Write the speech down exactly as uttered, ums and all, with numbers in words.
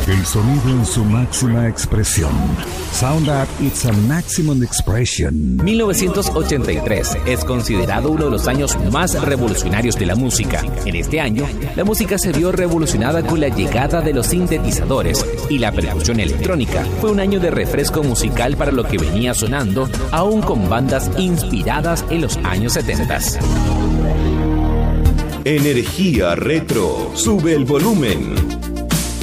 El sonido en su máxima expresión. Sound at its a maximum expression. mil novecientos ochenta y tres es considerado uno de los años más revolucionarios de la música. En este año, la música se vio revolucionada con la llegada de los sintetizadores y la percusión electrónica. Fue un año de refresco musical para lo que venía sonando, aún con bandas inspiradas en los años setenta. Energía Retro. Sube el volumen.